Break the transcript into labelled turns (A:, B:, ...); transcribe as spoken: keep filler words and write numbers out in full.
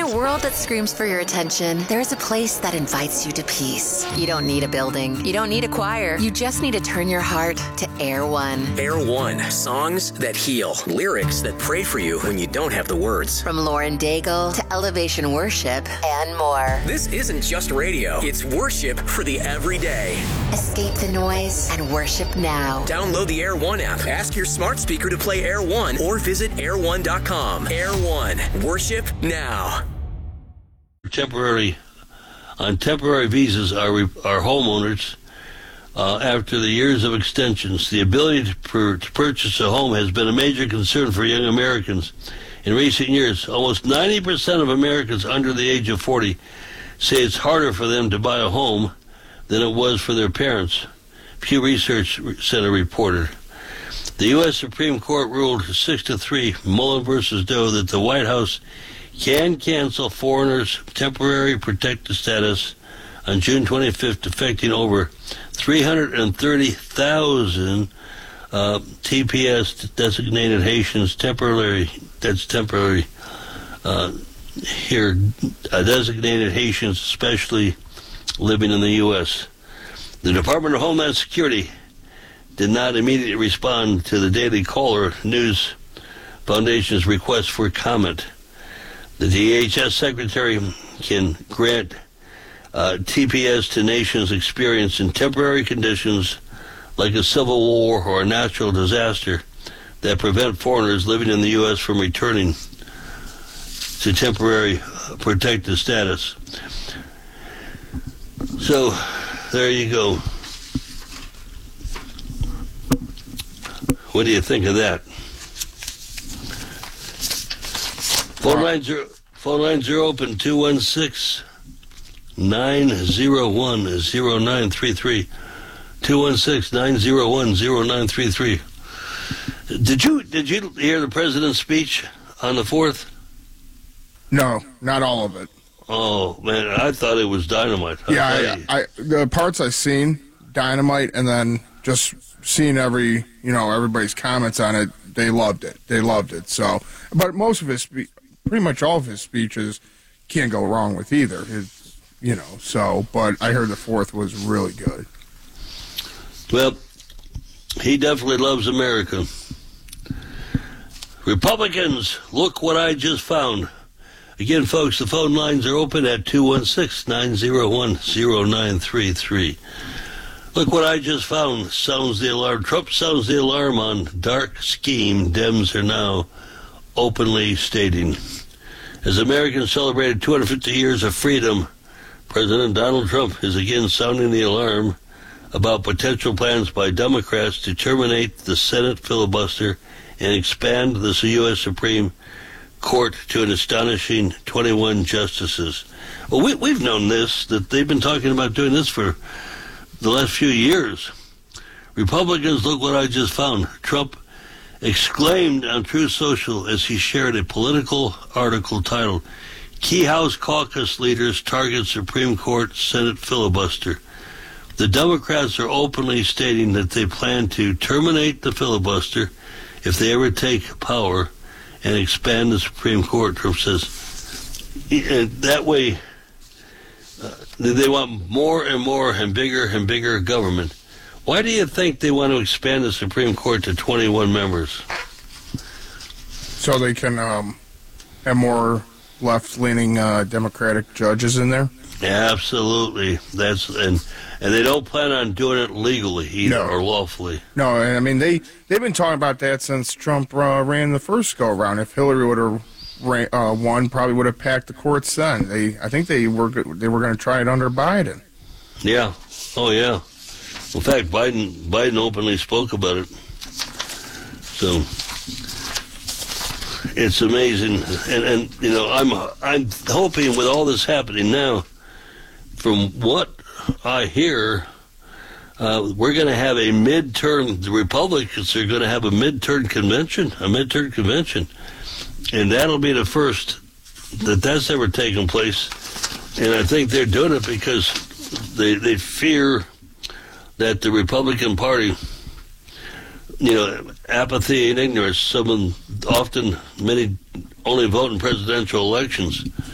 A: a world that screams for your attention, there's a place that invites you to peace. You don't need a building. You don't need a choir. You just need to turn your heart to Air One.
B: Air One. Songs that heal. Lyrics that pray for you when you don't have the words.
A: From Lauren Daigle to Elevation Worship and more.
B: This isn't just radio. It's worship for the everyday.
A: Escape the noise and worship now.
B: Download the Air One app. Ask your smart speaker to play Air One or visit air one dot com. Air One. Worship now.
C: Temporary, on temporary visas are, are homeowners uh, after the years of extensions. The ability to, per, to purchase a home has been a major concern for young Americans. In recent years, almost ninety percent of Americans under the age of forty say it's harder for them to buy a home than it was for their parents. Pew Research Center reported. The U S Supreme Court ruled six to three, Mullen versus Doe, that the White House can cancel foreigners' temporary protected status on June twenty-fifth, affecting over three hundred thirty thousand uh, T P S designated Haitians temporarily. That's temporary. Uh, here, uh, designated Haitians, especially living in the U S The Department of Homeland Security did not immediately respond to the Daily Caller News Foundation's request for comment. The D H S Secretary can grant uh, T P S to nations experiencing temporary conditions like a civil war or a natural disaster that prevent foreigners living in the U S from returning to temporary protected status. So, there you go. What do you think of that? Phone lines are phone lines are open. Two one six nine zero one zero nine three three. Two one six nine zero one zero nine three three. Did you did you hear the president's speech on the fourth?
D: No, not all of it.
C: Oh man, I thought it was dynamite.
D: Yeah, I, I the parts I seen dynamite, and then just seeing every you know everybody's comments on it. They loved it. They loved it. So, but most of his spe- pretty much all of his speeches can't go wrong with either. His, you know. So, but I heard the fourth was really good.
C: Well, he definitely loves America. Republicans, look what I just found. Again, folks, the phone lines are open at two one six nine zero one zero nine three three. Look what I just found. Sounds the alarm. Trump sounds the alarm on dark scheme Dems are now openly stating. As Americans celebrated two hundred fifty years of freedom, President Donald Trump is again sounding the alarm about potential plans by Democrats to terminate the Senate filibuster and expand the U S Supreme Court to an astonishing twenty-one justices. Well, we, we've known this, that they've been talking about doing this for the last few years. Republicans, look what I just found. Trump exclaimed on Truth Social as he shared a political article titled, Key House Caucus Leaders Target Supreme Court Senate Filibuster. The Democrats are openly stating that they plan to terminate the filibuster if they ever take power and expand the Supreme Court. Trump says that way uh, they want more and more and bigger and bigger government. Why do you think they want to expand the Supreme Court to twenty-one members?
D: So they can um, have more left-leaning uh, Democratic judges in there?
C: Absolutely. That's and and they don't plan on doing it legally either, no. or lawfully.
D: No, and I mean they they've been talking about that since Trump uh, ran the first go around. If Hillary would have ran, uh, won, probably would have packed the courts then. They I think they were they were going to try it under Biden.
C: Yeah. Oh yeah. In fact, Biden Biden openly spoke about it. So it's amazing, and and you know I'm I'm hoping with all this happening now, from what I hear, uh, we're going to have a midterm. The Republicans are going to have a midterm convention, a midterm convention, and that'll be the first that that's ever taken place. And I think they're doing it because they they fear that the Republican Party, you know, apathy and ignorance. Someone often many only vote in presidential elections.